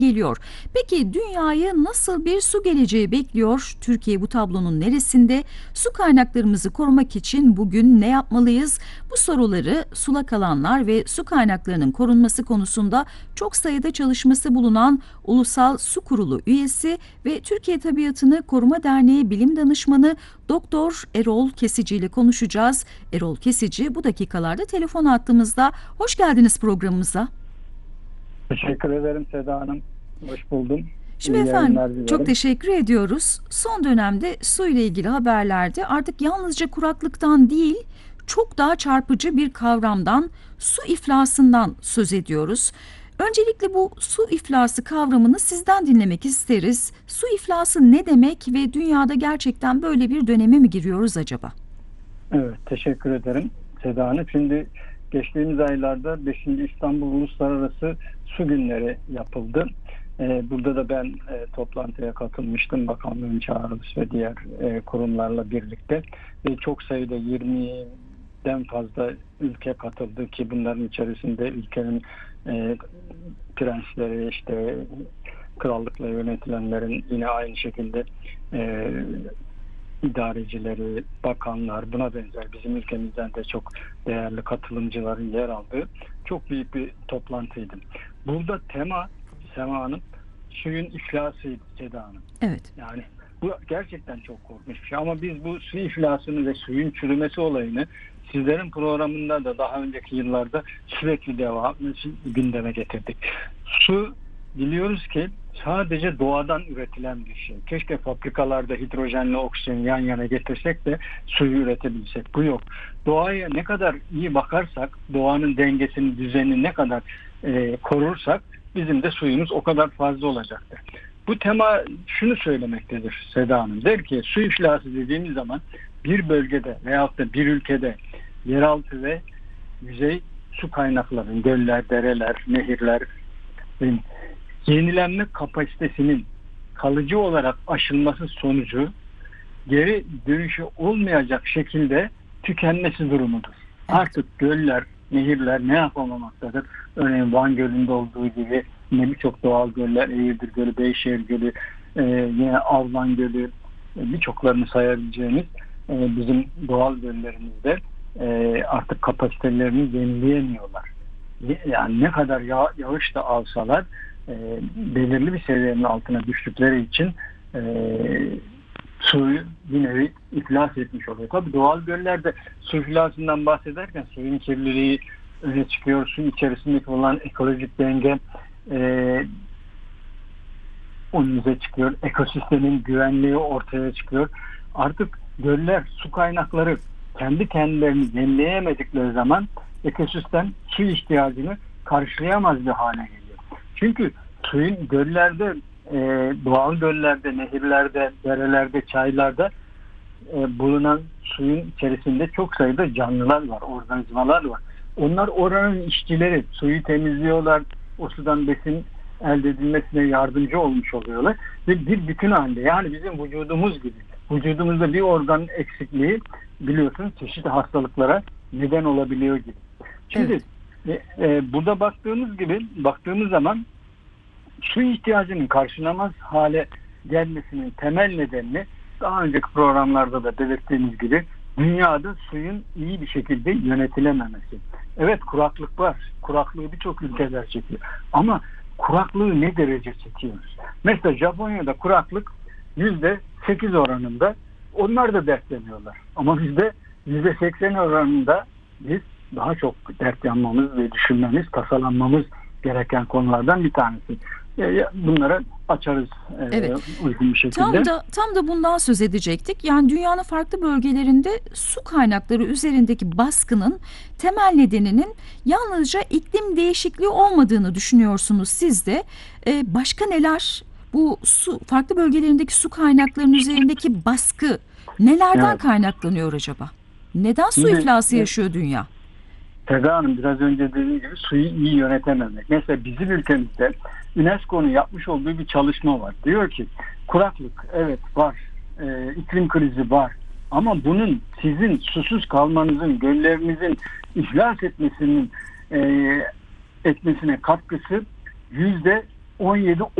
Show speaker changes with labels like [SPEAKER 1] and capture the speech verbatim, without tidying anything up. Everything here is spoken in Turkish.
[SPEAKER 1] geliyor. Peki dünyayı nasıl bir su geleceği bekliyor? Türkiye bu tablonun neresinde? Su kaynaklarımızı korumak için bugün ne yapmalıyız? Bu soruları sulak alanlar ve su kaynaklarının korunması konusunda çok sayıda çalışması bulunan Ulusal Su Kurulu üyesi ve Türkiye Tabiatını Koruma Derneği Bilim Danışmanı Doktor Erol Kesici ile konuşacağız. Erol Kesici bu dakikalarda telefon hattımızda. Hoş geldiniz programımıza.
[SPEAKER 2] Teşekkür ederim Seda Hanım. Hoş buldum.
[SPEAKER 1] Şimdi
[SPEAKER 2] İyi
[SPEAKER 1] efendim çok teşekkür ediyoruz. Son dönemde su ile ilgili haberlerde artık yalnızca kuraklıktan değil, çok daha çarpıcı bir kavramdan, su iflasından söz ediyoruz. Öncelikle bu su iflası kavramını sizden dinlemek isteriz. Su iflası ne demek ve dünyada gerçekten böyle bir döneme mi giriyoruz acaba?
[SPEAKER 2] Evet, teşekkür ederim Seda Hanım. Şimdi geçtiğimiz aylarda beşinci İstanbul Uluslararası Su Günleri yapıldı. Ee, burada da ben e, toplantıya katılmıştım. Bakanlığın çağrısı ve diğer e, kurumlarla birlikte. Ve çok sayıda yirmiden fazla ülke katıldı ki bunların içerisinde ülkenin e, prensleri, işte krallıkla yönetilenlerin yine aynı şekilde e, idarecileri, bakanlar, buna benzer bizim ülkemizden de çok değerli katılımcıların yer aldığı çok büyük bir toplantıydı. Burada tema Sema Hanım, suyun iflasıydı Seda Hanım.
[SPEAKER 1] Evet.
[SPEAKER 2] Yani bu gerçekten çok korkunç bir şey ama biz bu su iflasını ve suyun çürümesi olayını sizlerin programında da daha önceki yıllarda sürekli devam gündeme getirdik. Su, biliyoruz ki sadece doğadan üretilen bir şey. Keşke fabrikalarda hidrojenle oksijeni yan yana getirsek de suyu üretebilsek. Bu yok. Doğaya ne kadar iyi bakarsak, doğanın dengesini, düzenini ne kadar e, korursak bizim de suyumuz o kadar fazla olacaktır. Bu tema şunu söylemektedir Seda Hanım. Der ki su iflası dediğimiz zaman bir bölgede veyahut da bir ülkede yeraltı ve yüzey su kaynaklarının, göller, dereler, nehirlerin yenilenme kapasitesinin kalıcı olarak aşılması sonucu geri dönüşü olmayacak şekilde tükenmesi durumudur. Evet. Artık göller, nehirler ne yapamamaktadır? Örneğin Van Gölü'nde olduğu gibi ne birçok doğal göller, Eğirdir Gölü, Beyşehir Gölü, e, yine Avlan Gölü, e, birçoklarını sayabileceğimiz e, bizim doğal göllerimizde e, artık kapasitelerini yenileyemiyorlar. Yani ne kadar yağ, yağış da alsalar e, belirli bir seviyenin altına düştükleri için e, suyu bir nevi iflas etmiş oluyor. Tabii doğal göllerde su iflasından bahsederken suyun kirliliği öne çıkıyor. Su içerisindeki olan ekolojik denge e, önümüze çıkıyor. Ekosistemin güvenliği ortaya çıkıyor. Artık göller, su kaynakları kendi kendilerini yenileyemedikleri zaman ekosistem su ihtiyacını karşılayamaz bir hale geliyor. Çünkü suyun göllerde, e, doğal göllerde, nehirlerde, derelerde, çaylarda e, bulunan suyun içerisinde çok sayıda canlılar var, organizmalar var. Onlar oranın işçileri, suyu temizliyorlar, o sudan besin elde edilmesine yardımcı olmuş oluyorlar ve bir bütün halinde, yani bizim vücudumuz gibi, vücudumuzda bir organ eksikliği biliyorsunuz çeşitli hastalıklara neden olabiliyor gibi. Şimdi evet. e, e, burada baktığımız gibi baktığımız zaman su ihtiyacının karşılanamaz hale gelmesinin temel nedeni daha önceki programlarda da belirttiğimiz gibi dünyada suyun iyi bir şekilde yönetilememesi. Evet, kuraklık var. Kuraklığı birçok ülkeler çekiyor. Ama kuraklığı ne derece çekiyoruz? Mesela Japonya'da kuraklık yüzde sekiz oranında, onlar da dertleniyorlar. Ama bizde yüzde seksen oranında biz daha çok dert yanmamız ve düşünmemiz, tasalanmamız gereken konulardan bir tanesi. Bunları açarız evet. e, uygun bir şekilde.
[SPEAKER 1] Tam da, tam da bundan söz edecektik. Yani dünyanın farklı bölgelerinde su kaynakları üzerindeki baskının temel nedeninin yalnızca iklim değişikliği olmadığını düşünüyorsunuz siz de. Ee, başka neler? Bu su farklı bölgelerindeki su kaynaklarının üzerindeki baskı nelerden evet. kaynaklanıyor acaba? Neden su
[SPEAKER 2] Şimdi,
[SPEAKER 1] iflası yaşıyor dünya?
[SPEAKER 2] Seda Hanım, biraz önce dediğim gibi suyu iyi yönetememek. Mesela bizim ülkemizde UNESCO'nun yapmış olduğu bir çalışma var. Diyor ki kuraklık evet var, e, iklim krizi var ama bunun sizin susuz kalmanızın, göllerinizin iflas etmesinin e, etmesine katkısı yüzde on yedi